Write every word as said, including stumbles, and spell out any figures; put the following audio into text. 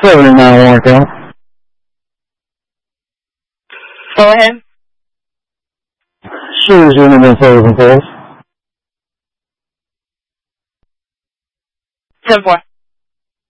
seven nine one account. Go ahead. Shoes unit in service and calls. ten four.